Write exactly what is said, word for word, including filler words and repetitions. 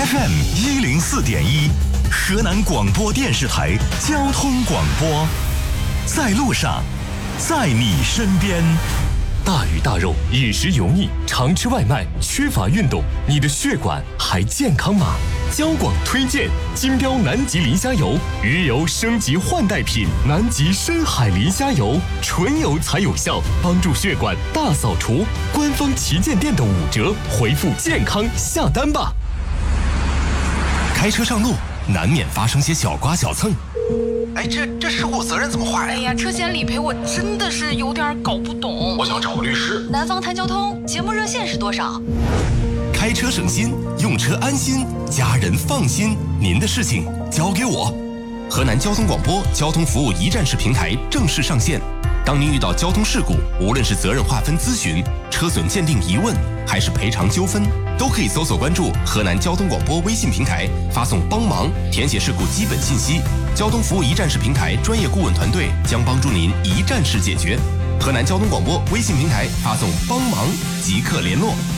F M 一零四点一，河南广播电视台交通广播，在路上，在你身边。 大鱼大肉，饮食油腻，常吃外卖，缺乏运动，你的血管还健康吗？交广推荐金标南极磷虾油，鱼油升级换代品，南极深海磷虾油，纯油才有效，帮助血管大扫除。官方旗舰店的五折，回复健康下单吧。 开车上路，难免发生些小刮小蹭。 哎，这这事故责任怎么划呀？ 哎呀，车险理赔我真的是有点搞不懂。 我想找个律师。 南方谈交通节目热线是多少？ 开车省心，用车安心，家人放心。您的事情交给我。河南交通广播交通服务一站式平台正式上线。当您遇到交通事故，无论是责任划分咨询、车损鉴定疑问，还是赔偿纠纷，都可以搜索关注河南交通广播微信平台，发送帮忙，填写事故基本信息。交通服务一站式平台专业顾问团队将帮助您一站式解决。河南交通广播微信平台发送帮忙即刻联络。